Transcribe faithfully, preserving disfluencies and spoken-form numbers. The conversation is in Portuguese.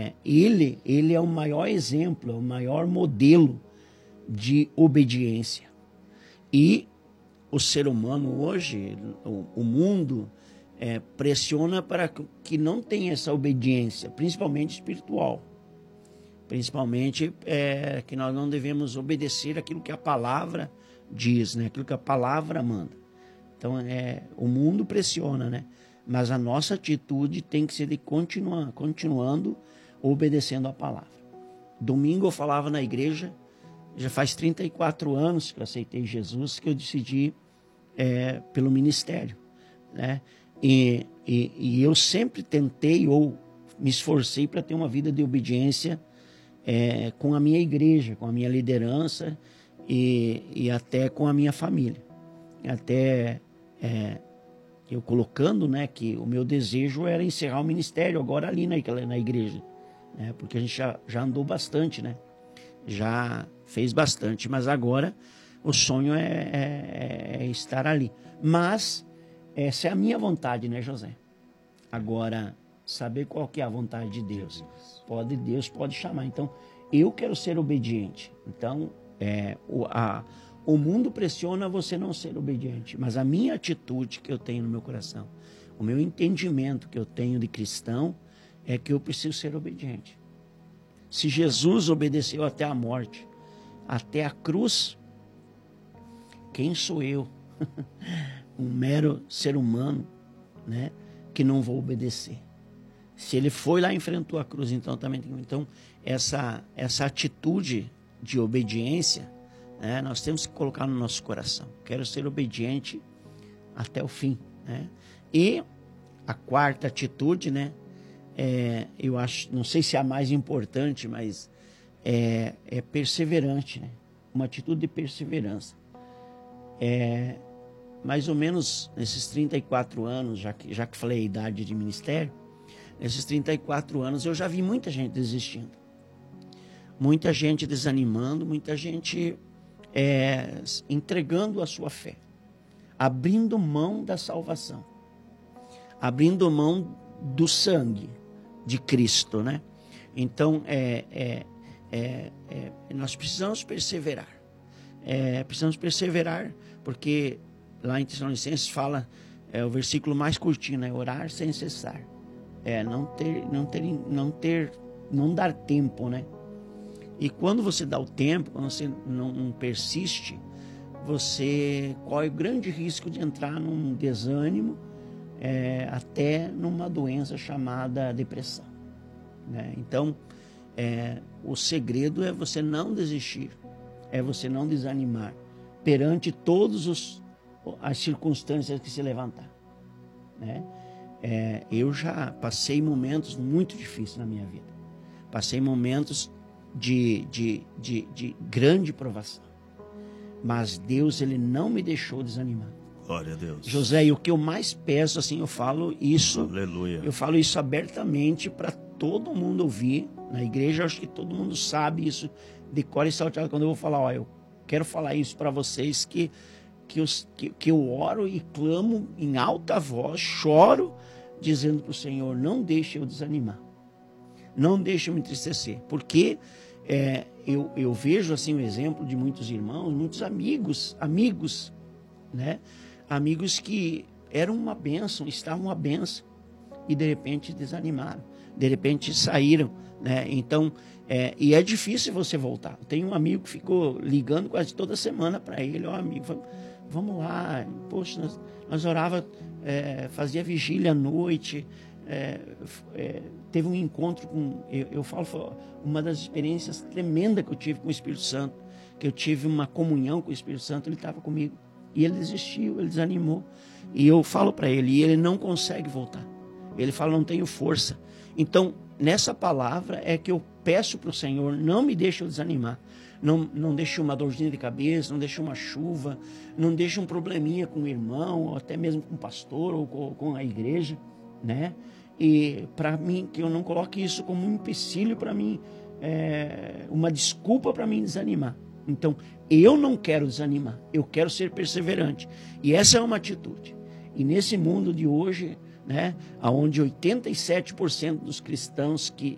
é, ele, ele é o maior exemplo, o maior modelo de obediência. E o ser humano hoje, o, o mundo, é, pressiona para que não tenha essa obediência, principalmente espiritual. Principalmente é, que nós não devemos obedecer aquilo que a palavra diz, né? Aquilo que a palavra manda. Então, é, o mundo pressiona, né? Mas a nossa atitude tem que ser de continuar, continuando obedecendo a palavra. Domingo eu falava na igreja, já faz trinta e quatro anos que eu aceitei Jesus, que eu decidi é, pelo ministério, né? E, e, e eu sempre tentei ou me esforcei para ter uma vida de obediência é, com a minha igreja, com a minha liderança e, e até com a minha família. Até é, eu colocando, né, que o meu desejo era encerrar o ministério agora ali na, na igreja, né, porque a gente já, já andou bastante, né, já fez bastante, mas agora o sonho é, é, é estar ali. Mas essa é a minha vontade, né, José? Agora, saber qual que é a vontade de Deus. Pode, Deus pode chamar. Então, eu quero ser obediente. Então, é, o, a, o mundo pressiona você não ser obediente, mas a minha atitude que eu tenho no meu coração, o meu entendimento que eu tenho de cristão, é que eu preciso ser obediente. Se Jesus obedeceu até a morte, até a cruz, quem sou eu? Um mero ser humano, né, que não vou obedecer. Se ele foi lá e enfrentou a cruz, então também tem. Então, essa, essa atitude de obediência, né, nós temos que colocar no nosso coração. Quero ser obediente até o fim, né? E a quarta atitude, né, é, eu acho, não sei se é a mais importante, mas é, é perseverante, né? Uma atitude de perseverança. É, mais ou menos nesses trinta e quatro anos, já que, já que falei a idade de ministério, nesses trinta e quatro anos eu já vi muita gente desistindo. Muita gente desanimando, muita gente é, entregando a sua fé, abrindo mão da salvação, abrindo mão do sangue de Cristo, né? Então, é, é, é, é, nós precisamos perseverar. É, precisamos perseverar, porque lá em Tessalonicenses fala, é o versículo mais curtinho, é orar sem cessar. É, não ter, não ter, não ter, não dar tempo, né? E quando você dá o tempo, quando você não, não persiste, você corre o grande risco de entrar num desânimo, é, até numa doença chamada depressão, né? Então, é, o segredo é você não desistir, é você não desanimar perante todas as circunstâncias que se levantar, né? É, eu já passei momentos muito difíceis na minha vida. Passei momentos de, de, de, de grande provação. Mas Deus, Ele não me deixou desanimar. Glória a Deus. José, e o que eu mais peço, assim, eu falo isso. Aleluia. Eu falo isso abertamente para todo mundo ouvir. Na igreja, eu acho que todo mundo sabe isso de cor e salteado. Quando eu vou falar, ó, eu quero falar isso para vocês, que, que, eu, que, que eu oro e clamo em alta voz, choro, dizendo para o Senhor, não deixe eu desanimar, não deixe eu me entristecer, porque é, eu, eu vejo assim o exemplo de muitos irmãos, muitos amigos, amigos, né? Amigos que eram uma bênção, estavam uma bênção, e de repente desanimaram, de repente saíram, né? Então, é, e é difícil você voltar. Tem um amigo que ficou ligando quase toda semana para ele, ó, amigo, vamos lá, poxa, nós, nós orava, é, fazia vigília à noite, é, é, teve um encontro com, eu, eu falo, foi uma das experiências tremendas que eu tive com o Espírito Santo, que eu tive uma comunhão com o Espírito Santo, ele estava comigo, e ele desistiu, ele desanimou, e eu falo para ele, e ele não consegue voltar, ele fala, não tenho força. Então, nessa palavra é que eu peço para o Senhor, não me deixe eu desanimar, não, não deixe uma dorzinha de cabeça, não deixe uma chuva, não deixe um probleminha com o irmão, ou até mesmo com o pastor, ou com, com a igreja, né? E para mim, que eu não coloque isso como um empecilho para mim, é, uma desculpa para mim desanimar. Então, eu não quero desanimar, eu quero ser perseverante. E essa é uma atitude. E nesse mundo de hoje, né, onde oitenta e sete por cento dos cristãos que